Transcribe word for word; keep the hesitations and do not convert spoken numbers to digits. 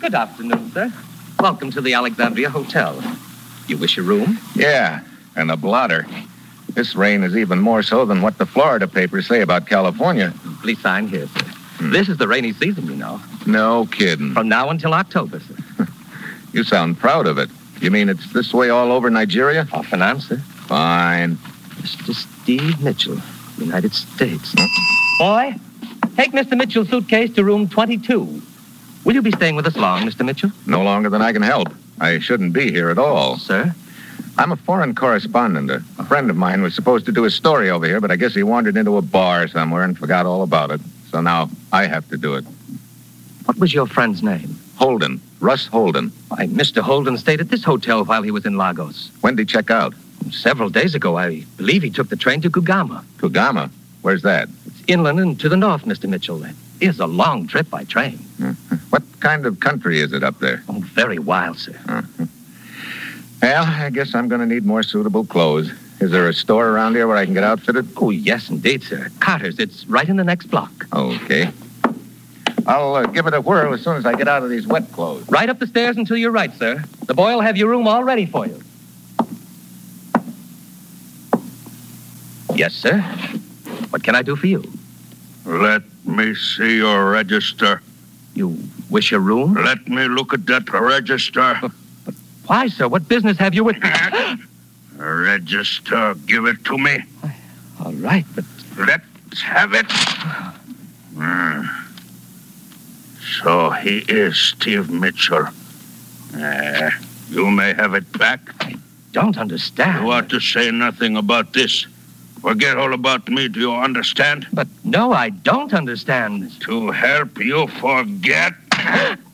Good afternoon, sir. Welcome to the Alexandria Hotel. You wish a room? Yeah, and a blotter. This rain is even more so than what the Florida papers say about California. Please sign here, sir. Hmm. This is the rainy season, you know. No kidding. From now until October, sir. You sound proud of it. You mean it's this way all over Nigeria? Off and on, sir. Fine. Mister Steve Mitchell, United States. Boy, take Mister Mitchell's suitcase to room twenty-two. Will you be staying with us long, Mister Mitchell? No longer than I can help. I shouldn't be here at all. Sir? I'm a foreign correspondent. A friend of mine was supposed to do a story over here, but I guess he wandered into a bar somewhere and forgot all about it. So now I have to do it. What was your friend's name? Holden. Russ Holden. Why, Mister Holden stayed at this hotel while he was in Lagos. When did he check out? Several days ago. I believe he took the train to Kugama. Kugama? Where's that? It's inland and to the north, Mister Mitchell. It is a long trip by train. Mm-hmm. What kind of country is it up there? Oh, very wild, sir. Mm-hmm. Well, I guess I'm going to need more suitable clothes. Is there a store around here where I can get outfitted? Oh, yes, indeed, sir. Carter's. It's right in the next block. Okay. I'll uh, give it a whirl as soon as I get out of these wet clothes. Right up the stairs until you're right, sir. The boy will have your room all ready for you. Yes, sir. What can I do for you? Let me see your register. You wish a room? Let me look at that register. But, but why, sir? What business have you with... Register. Give it to me. All right, but... Let's have it. Mm. So he is Steve Mitchell. Uh, you may have it back. I don't understand. You ought to say nothing about this. Forget all about me, do you understand? But no, I don't understand. To help you forget...